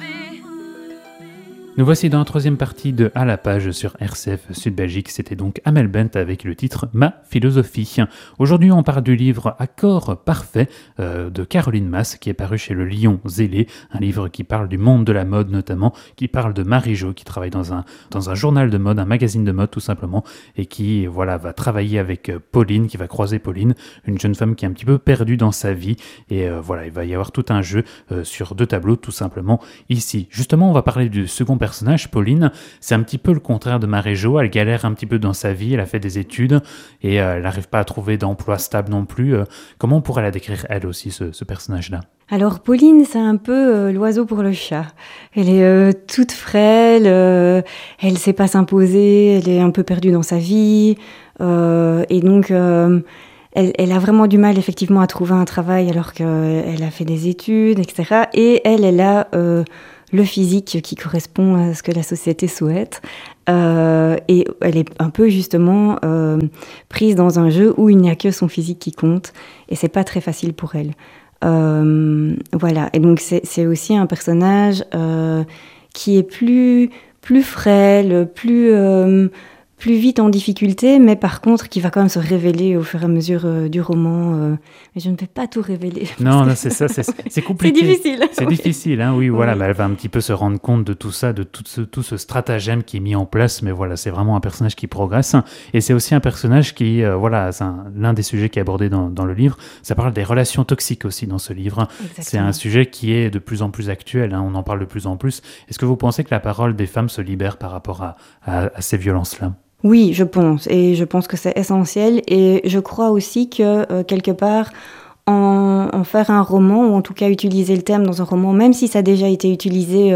Nous voici dans la troisième partie de À la page sur RCF Sud-Belgique. C'était donc Amel Bent avec le titre Ma philosophie. Aujourd'hui, on parle du livre Accord parfait de Caroline Mas qui est paru chez Le Lion Zélé. Un livre qui parle du monde de la mode notamment, qui parle de Marie-Jo qui travaille dans un journal de mode, un magazine de mode tout simplement, et qui va travailler avec Pauline, qui va croiser Pauline, une jeune femme qui est un petit peu perdue dans sa vie. Et il va y avoir tout un jeu sur 2 tableaux tout simplement ici. Justement, on va parler du second personnage, Pauline. C'est un petit peu le contraire de Marie-Jo. Elle galère un petit peu dans sa vie, elle a fait des études et elle n'arrive pas à trouver d'emploi stable non plus. Comment on pourrait la décrire elle aussi, ce personnage-là ? Alors Pauline, c'est un peu l'oiseau pour le chat. Elle est toute frêle, elle sait pas s'imposer, elle est un peu perdue dans sa vie et donc elle a vraiment du mal effectivement à trouver un travail alors qu'elle a fait des études, etc. Et elle a le physique qui correspond à ce que la société souhaite. Et elle est un peu justement prise dans un jeu où il n'y a que son physique qui compte et c'est pas très facile pour elle. Voilà, et donc c'est aussi un personnage qui est plus frêle, plus vite en difficulté, mais par contre qui va quand même se révéler au fur et à mesure du roman. Mais je ne vais pas tout révéler. Non, c'est ça, c'est compliqué. C'est difficile. C'est difficile, hein, oui, voilà. Mais elle va un petit peu se rendre compte de tout ça, de tout ce stratagème qui est mis en place. Mais voilà, c'est vraiment un personnage qui progresse. Et c'est aussi un personnage qui, c'est l'un des sujets qui est abordé dans le livre. Ça parle des relations toxiques aussi dans ce livre. Exactement. C'est un sujet qui est de plus en plus actuel, hein, on en parle de plus en plus. Est-ce que vous pensez que la parole des femmes se libère par rapport à ces violences-là ? Oui, je pense. Et je pense que c'est essentiel. Et je crois aussi que, quelque part, en faire un roman, ou en tout cas utiliser le thème dans un roman, même si ça a déjà été utilisé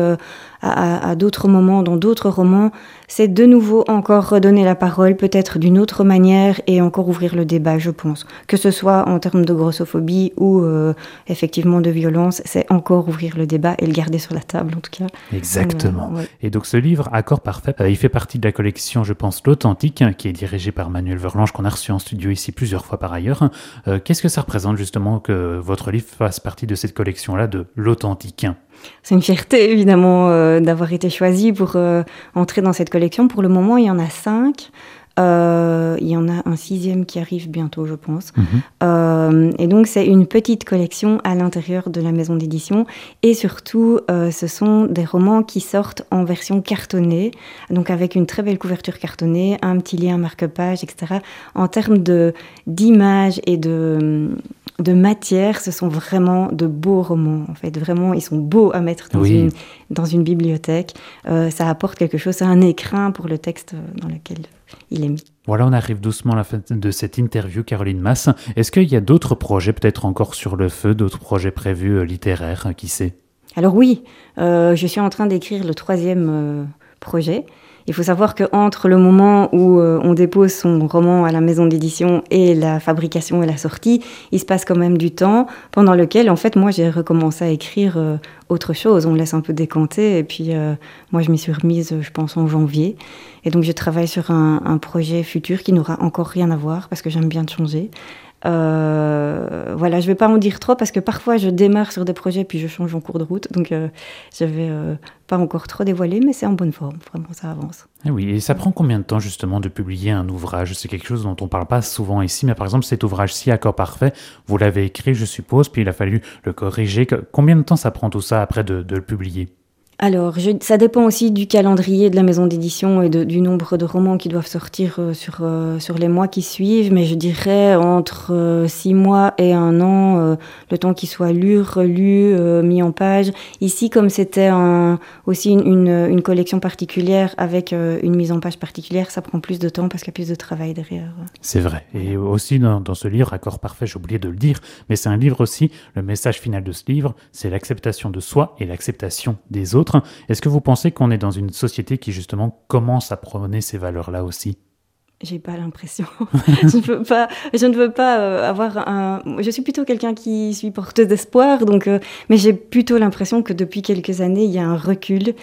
à d'autres moments, dans d'autres romans, c'est de nouveau encore redonner la parole, peut-être d'une autre manière, et encore ouvrir le débat, je pense. Que ce soit en termes de grossophobie ou effectivement de violence, c'est encore ouvrir le débat et le garder sur la table, en tout cas. Exactement. Ouais. Et donc ce livre, Accord parfait, il fait partie de la collection, je pense, L'Authentique, qui est dirigée par Manuel Verlange, qu'on a reçu en studio ici plusieurs fois par ailleurs. Qu'est-ce que ça représente justement que votre livre fasse partie de cette collection-là de L'Authentique ? C'est une fierté, évidemment, d'avoir été choisi pour entrer dans cette collection. Pour le moment, il y en a 5. Il y en a un 6e qui arrive bientôt, je pense. Et donc, c'est une petite collection à l'intérieur de la maison d'édition. Et surtout, ce sont des romans qui sortent en version cartonnée, donc avec une très belle couverture cartonnée, un petit lien marque-page, etc. En termes d'images et de matière, ce sont vraiment de beaux romans. En fait, vraiment, ils sont beaux à mettre dans une bibliothèque. Ça apporte quelque chose, c'est un écrin pour le texte dans lequel il est mis. Voilà, on arrive doucement à la fin de cette interview, Caroline Mas. Est-ce qu'il y a d'autres projets peut-être encore sur le feu, d'autres projets prévus littéraires, qui sait ? Alors oui, je suis en train d'écrire le 3e projet. Il faut savoir qu'entre le moment où on dépose son roman à la maison d'édition et la fabrication et la sortie, il se passe quand même du temps pendant lequel, en fait, moi, j'ai recommencé à écrire autre chose. On laisse un peu décanter et puis moi, je m'y suis remise, je pense, en janvier. Et donc, je travaille sur un projet futur qui n'aura encore rien à voir parce que j'aime bien changer. Voilà, je vais pas en dire trop parce que parfois je démarre sur des projets puis je change en cours de route, donc je vais pas encore trop dévoiler, mais c'est en bonne forme, vraiment ça avance. Ah oui, et ça prend combien de temps justement de publier un ouvrage ? C'est quelque chose dont on parle pas souvent ici, mais par exemple cet ouvrage-ci, Accord parfait, vous l'avez écrit, je suppose, puis il a fallu le corriger. Combien de temps ça prend tout ça après de le publier ? Alors, ça dépend aussi du calendrier de la maison d'édition et du nombre de romans qui doivent sortir sur les mois qui suivent, mais je dirais entre 6 mois et 1 an, le temps qu'il soit lu, relu, mis en page. Ici, comme c'était aussi une collection particulière avec une mise en page particulière, ça prend plus de temps parce qu'il y a plus de travail derrière. C'est vrai. Et aussi dans ce livre, Accord parfait, j'ai oublié de le dire, mais c'est un livre aussi, le message final de ce livre, c'est l'acceptation de soi et l'acceptation des autres. Est-ce que vous pensez qu'on est dans une société qui justement commence à prôner ces valeurs-là aussi ? J'ai pas l'impression. Je ne veux pas avoir je suis plutôt quelqu'un qui suis porteuse d'espoir, donc, mais j'ai plutôt l'impression que depuis quelques années, il y a un recul.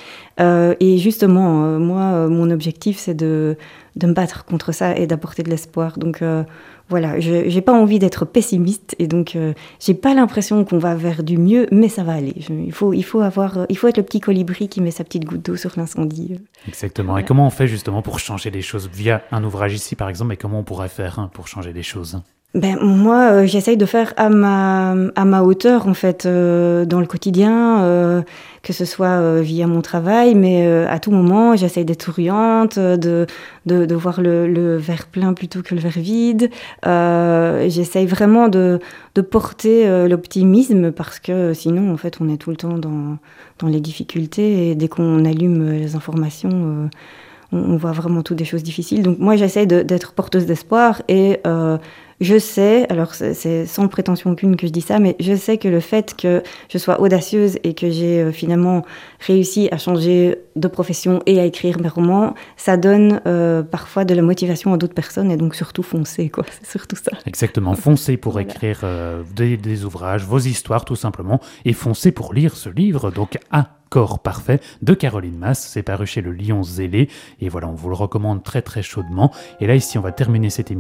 Et justement, moi, mon objectif, c'est de me battre contre ça et d'apporter de l'espoir. Donc voilà, je j'ai pas envie d'être pessimiste et donc j'ai pas l'impression qu'on va vers du mieux, mais ça va aller. Il faut être le petit colibri qui met sa petite goutte d'eau sur l'incendie. Exactement. Et Voilà. comment on fait justement pour changer les choses via un ouvrage ici, par exemple, et comment on pourrait faire pour changer les choses? Ben, moi, j'essaye de faire à ma hauteur, en fait, dans le quotidien, que ce soit via mon travail, mais à tout moment, j'essaye d'être souriante, de voir le verre plein plutôt que le verre vide. J'essaye vraiment de porter l'optimisme parce que sinon, en fait, on est tout le temps dans les difficultés et dès qu'on allume les informations, on voit vraiment toutes des choses difficiles. Donc moi, j'essaie d'être porteuse d'espoir et je sais, alors c'est sans prétention aucune que je dis ça, mais je sais que le fait que je sois audacieuse et que j'ai finalement réussi à changer de profession et à écrire mes romans, ça donne parfois de la motivation à d'autres personnes et donc surtout foncer, quoi. C'est surtout ça. Exactement, foncez pour Voilà. écrire des ouvrages, vos histoires tout simplement, et foncez pour lire ce livre, donc Accord parfait de Caroline Maass, c'est paru chez Le Lion Zélé, et voilà, on vous le recommande très très chaudement. Et là ici on va terminer cette émission